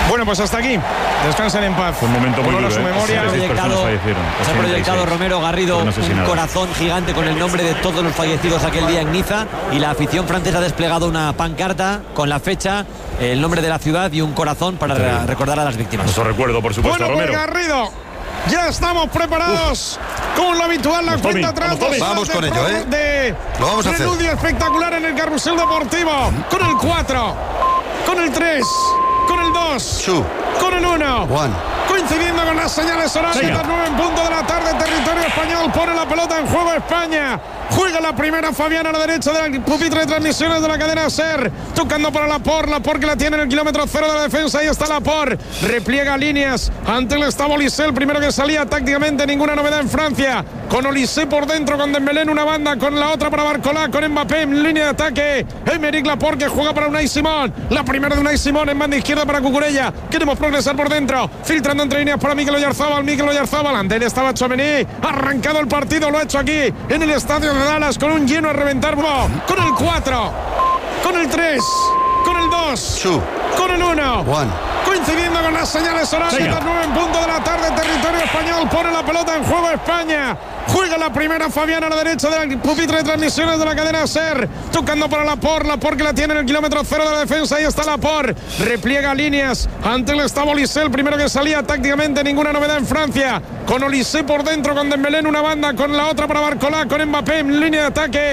Bueno, pues hasta aquí. Descansen en paz. Fue un momento muy duro. Su memoria. Se ha proyectado Romero Garrido un corazón gigante con el nombre de todos los fallecidos aquel día en Niza, y la afición francesa ha desplegado una pancarta con la fecha, el nombre de la ciudad y un corazón para recordar a las víctimas. Eso recuerdo, por supuesto, bueno, Romero. Pues Garrido, ya estamos preparados. Como lo habitual, la cuenta atrás. Vamos con ello, Lo vamos a hacer. Preludio espectacular en el Carrusel Deportivo. Con el 4, con el 3, con el 2, con el 1. Coincidiendo con las señales horarias, las 9 en punto de la tarde, territorio español. Pone la pelota en juego España. Juega la primera Fabián a la derecha del pupitre de transmisiones de la cadena SER. Tocando para Laporte que la tiene en el kilómetro 0 de la defensa. Ahí está Laporte. Repliega líneas. Ante él estaba Olise, el primero que salía tácticamente. Ninguna novedad en Francia. Con Olise por dentro, con Dembélé en una banda, con la otra para Barcola, con Mbappé en línea de ataque. Aymeric Laporte que juega para Unai Simón. La primera de Unai Simón en banda izquierda para Cucurella. Queremos progresar por dentro. Filtrando entre líneas para Mikel Oyarzabal. Ante él estaba Tchouaméni. Arrancado el partido, lo ha hecho aquí en el estadio de Dallas con un lleno a reventar. Con el 4, con el 3, con el 2, con el 1. Coincidiendo con las señales horarias, las 9 en punto de la tarde, territorio español. Pone la pelota en juego España. Juega la primera Fabián a la derecha del pupitre de transmisiones de la cadena SER. Tocando para Laporte que la tiene en el kilómetro 0 de la defensa. Ahí está Laporte. Repliega líneas. Ante él estaba Olise, el primero que salía tácticamente. Ninguna novedad en Francia. Con Olise por dentro, con Dembélé en una banda, con la otra para Barcola, con Mbappé en línea de ataque.